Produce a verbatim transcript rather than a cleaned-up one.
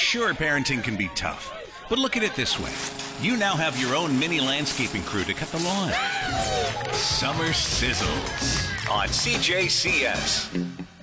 Sure, parenting can be tough, but look at it this way. You now have your own mini landscaping crew to cut the lawn. Summer Sizzles on C J C S.